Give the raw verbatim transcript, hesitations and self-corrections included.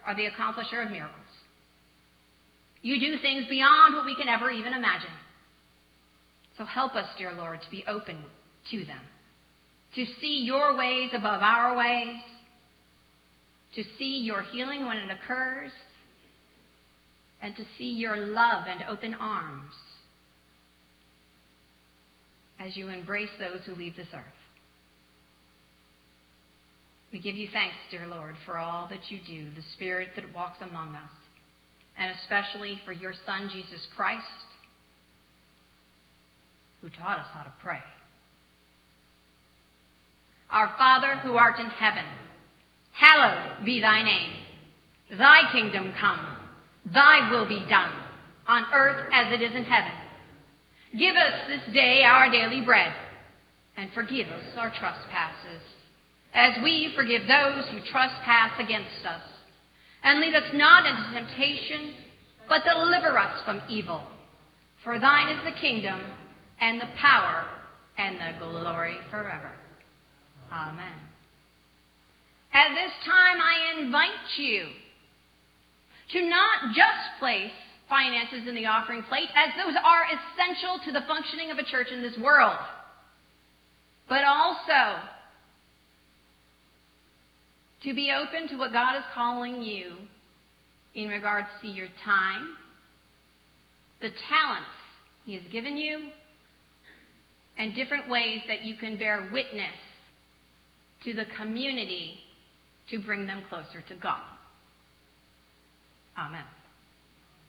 are the accomplisher of miracles. You do things beyond what we can ever even imagine. So help us, dear Lord, to be open to them, to see your ways above our ways, to see your healing when it occurs, and to see your love and open arms as you embrace those who leave this earth. We give you thanks, dear Lord, for all that you do, the Spirit that walks among us, and especially for your Son, Jesus Christ, who taught us how to pray. Our Father, who art in heaven, hallowed be thy name. Thy kingdom come, thy will be done, on earth as it is in heaven. Give us this day our daily bread, and forgive us our trespasses, as we forgive those who trespass against us. And lead us not into temptation, but deliver us from evil. For thine is the kingdom, and the power, and the glory forever. Amen. At this time, I invite you to not just place finances in the offering plate, as those are essential to the functioning of a church in this world, but also to be open to what God is calling you in regards to your time, the talents he has given you, and different ways that you can bear witness to the community to bring them closer to God. Amen.